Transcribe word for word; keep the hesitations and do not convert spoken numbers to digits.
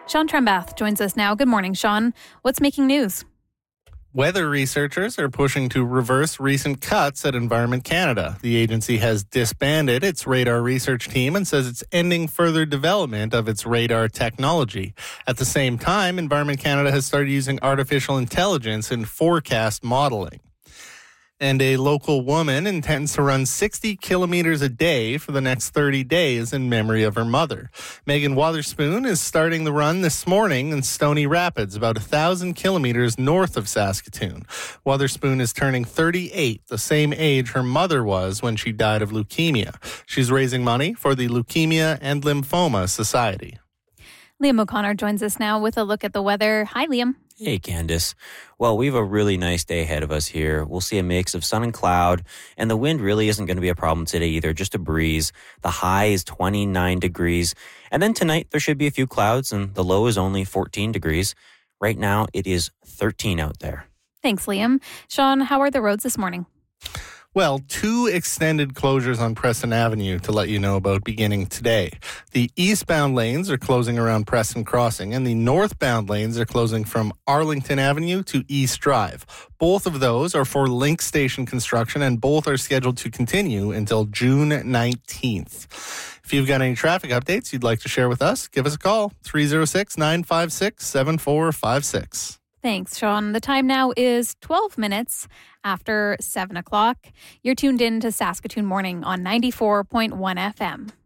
Sean Trembath joins us now. Good morning, Sean. What's making news? Weather researchers are pushing to reverse recent cuts at Environment Canada. The agency has disbanded its radar research team and says it's ending further development of its radar technology. At the same time, Environment Canada has started using artificial intelligence in forecast modeling. And a local woman intends to run sixty kilometers a day for the next thirty days in memory of her mother. Megan Wotherspoon is starting the run this morning in Stony Rapids, about one thousand kilometers north of Saskatoon. Wotherspoon is turning thirty-eight, the same age her mother was when she died of leukemia. She's raising money for the Leukemia and Lymphoma Society. Liam O'Connor joins us now with a look at the weather. Hi, Liam. Hey, Candace. Well, we have a really nice day ahead of us here. We'll see a mix of sun and cloud, and the wind really isn't going to be a problem today either, just a breeze. The high is twenty-nine degrees, and then tonight there should be a few clouds, and the low is only fourteen degrees. Right now it is thirteen out there. Thanks, Liam. Sean, how are the roads this morning? Well, two extended closures on Preston Avenue to let you know about beginning today. The eastbound lanes are closing around Preston Crossing, and the northbound lanes are closing from Arlington Avenue to East Drive. Both of those are for Link Station construction, and both are scheduled to continue until June nineteenth. If you've got any traffic updates you'd like to share with us, give us a call, three oh six, nine five six, seven four five six. Thanks, Sean. The time now is twelve minutes after seven o'clock. You're tuned in to Saskatoon Morning on ninety-four point one F M.